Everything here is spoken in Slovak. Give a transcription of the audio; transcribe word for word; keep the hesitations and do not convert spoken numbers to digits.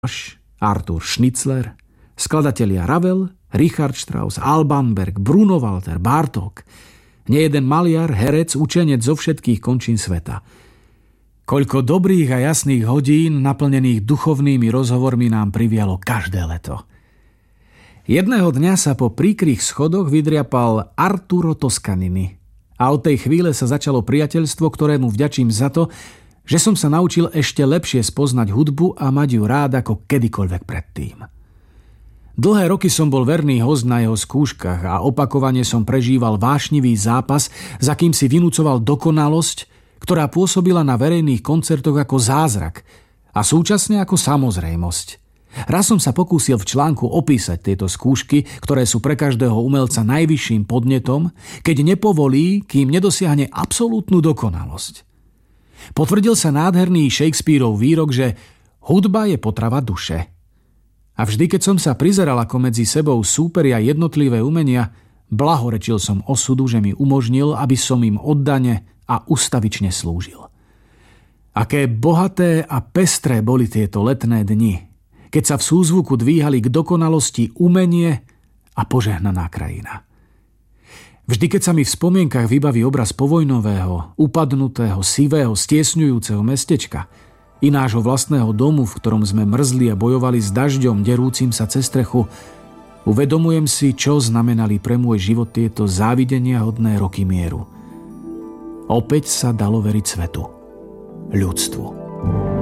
Arthur Schnitzler, skladatelia Ravel, Richard Strauss, Alban Berg, Bruno Walter, Bartók. Nejeden maliar, herec, učenec zo všetkých končín sveta. Koľko dobrých a jasných hodín, naplnených duchovnými rozhovormi nám privialo každé leto. Jedného dňa sa po príkrých schodoch vydriapal Arturo Toscanini. A od tej chvíle sa začalo priateľstvo, ktorému vďačím za to, že som sa naučil ešte lepšie spoznať hudbu a mať ju rád ako kedykoľvek predtým. Dlhé roky som bol verný host na jeho skúškach a opakovane som prežíval vášnivý zápas, za kým si vynúcoval dokonalosť, ktorá pôsobila na verejných koncertoch ako zázrak a súčasne ako samozrejmosť. Raz som sa pokúsil v článku opísať tieto skúšky, ktoré sú pre každého umelca najvyšším podnetom, keď nepovolí, kým nedosiahne absolútnu dokonalosť. Potvrdil sa nádherný Shakespearov výrok, že hudba je potrava duše. A vždy, keď som sa prizeral, ako medzi sebou súperia jednotlivé umenia, blahorečil som osudu, že mi umožnil, aby som im oddane a ustavične slúžil. Aké bohaté a pestré boli tieto letné dni, keď sa v súzvuku dvíhali k dokonalosti umenie a požehnaná krajina. Vždy, keď sa mi v spomienkach vybaví obraz povojnového, upadnutého, sivého, stiesňujúceho mestečka i nášho vlastného domu, v ktorom sme mrzli a bojovali s dažďom, derúcim sa cez strechu, uvedomujem si, čo znamenali pre môj život tieto závideniahodné roky mieru. Opäť sa dalo veriť svetu, ľudstvu.